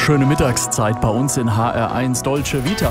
Schöne Mittagszeit bei uns in HR1 Dolce Vita.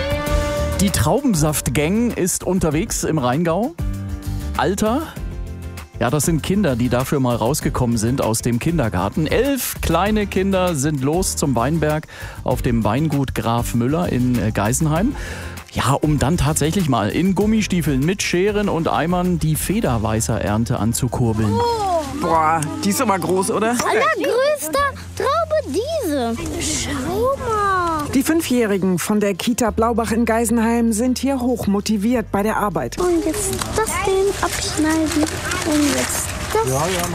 Die Traubensaft-Gang ist unterwegs im Rheingau. Alter? Ja, das sind Kinder, die dafür mal rausgekommen sind aus dem Kindergarten. 11 kleine Kinder sind los zum Weinberg auf dem Weingut Graf Müller in Geisenheim. Ja, um dann tatsächlich mal in Gummistiefeln mit Scheren und Eimern die Federweißer-Ernte anzukurbeln. Boah, die ist aber groß, oder? Allergrößter Traube diese. Schau mal. Die 5-Jährigen von der Kita Blaubach in Geisenheim sind hier hoch motiviert bei der Arbeit. Und jetzt das Ding abschneiden. Und jetzt das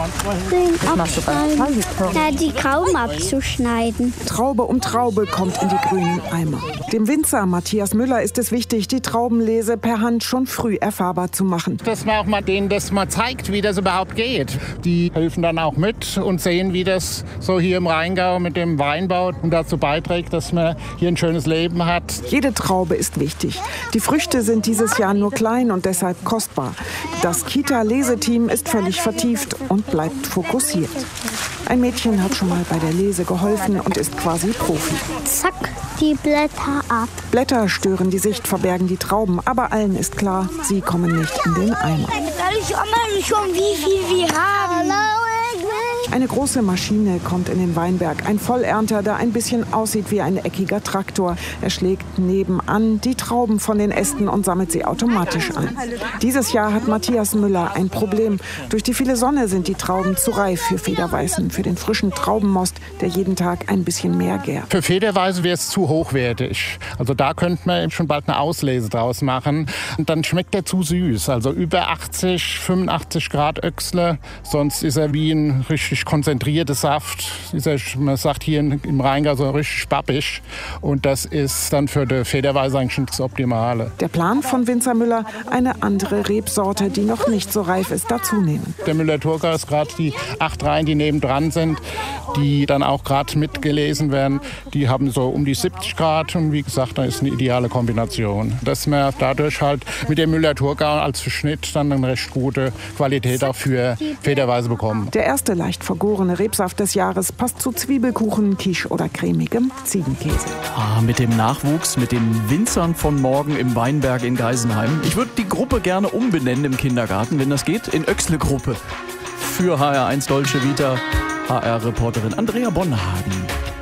Ding abschneiden. Ja, die Trauben abzuschneiden. Traube um Traube kommt in die grünen Eimer. Dem Winzer Matthias Müller ist es wichtig, die Traubenlese per Hand schon früh erfahrbar zu machen. Dass man auch mal denen das mal zeigt, wie das überhaupt geht. Die helfen dann auch mit und sehen, wie das so hier im Rheingau mit dem Weinbau und dazu beiträgt, dass man hier ein schönes Leben hat. Jede Traube ist wichtig. Die Früchte sind dieses Jahr nur klein und deshalb kostbar. Das Kita-Leseteam ist völlig vertieft und bleibt fokussiert. Ein Mädchen hat schon mal bei der Lese geholfen und ist quasi Profi. Zack, die Blätter ab. Blätter stören die Sicht, verbergen die Trauben, aber allen ist klar, sie kommen nicht in den Eimer. Soll ich mal schon, wie viel wir haben? Eine große Maschine kommt in den Weinberg. Ein Vollernter, der ein bisschen aussieht wie ein eckiger Traktor. Er schlägt nebenan die Trauben von den Ästen und sammelt sie automatisch ein. Dieses Jahr hat Matthias Müller ein Problem. Durch die viele Sonne sind die Trauben zu reif für Federweißen, für den frischen Traubenmost, der jeden Tag ein bisschen mehr gärt. Für Federweißen wäre es zu hochwertig. Also da könnte man eben schon bald eine Auslese draus machen. Und dann schmeckt er zu süß. Also über 80, 85 Grad Öchsle. Sonst ist er wie ein richtig konzentrierter Saft. Man sagt hier im Rheingau so richtig spappig. Und das ist dann für die Federweiße eigentlich schon das Optimale. Der Plan von Winzer Müller, eine andere Rebsorte, die noch nicht so reif ist, dazunehmen. Der Müller-Thurgau ist gerade die 8 Reihen, die nebendran sind, die dann auch gerade mitgelesen werden. Die haben so um die 70 Grad und wie gesagt, da ist eine ideale Kombination. Dass man dadurch halt mit dem Müller-Thurgau als Verschnitt dann eine recht gute Qualität auch für Federweiße bekommen. Der erste leicht vergorene Rebsaft des Jahres passt zu Zwiebelkuchen, Quiche oder cremigem Ziegenkäse. Mit dem Nachwuchs, mit den Winzern von morgen im Weinberg in Geisenheim. Ich würde die Gruppe gerne umbenennen im Kindergarten, wenn das geht, in Öchsle-Gruppe. Für HR1 Dolce Vita, HR-Reporterin Andrea Bonhagen.